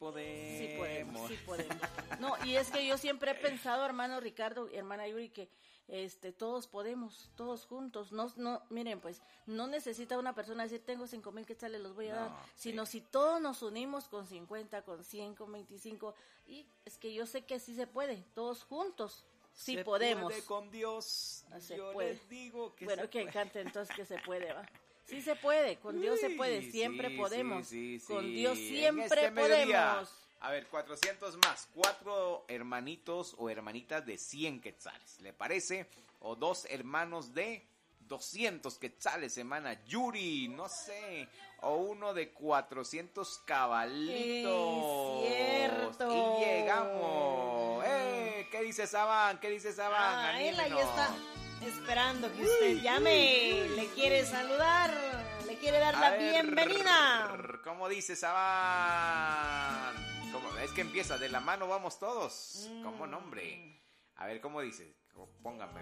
podemos. Sí podemos. No, y es que yo siempre he pensado, hermano Ricardo y hermana Yuri, que todos podemos, todos juntos. No, miren, pues, no necesita una persona decir, tengo 5,000 quetzales, los voy a dar, sino si todos nos unimos con 50, con 100, con 25, y es que yo sé que sí se puede, todos juntos. Sí podemos. Se puede con Dios. Yo les digo que bueno, se que puede. cante entonces que se puede, va. Sí se puede, con Dios se puede, siempre podemos. Con Dios siempre podemos. A ver, 400 más, 4 hermanitos o hermanitas de 100 quetzales, ¿le parece? O 2 hermanos de 200 quetzales, hermana Yuri, no sé. O uno de 400 cabalitos. Cierto. Y llegamos. ¿Qué dice Saban? ¿Qué dice Saban? Él ahí está esperando que usted llame. Le quiere saludar, le quiere dar la bienvenida. ¿Cómo dice Saban? Es que empieza, de la mano vamos todos. ¿Cómo nombre? A ver, ¿cómo dice? Póngame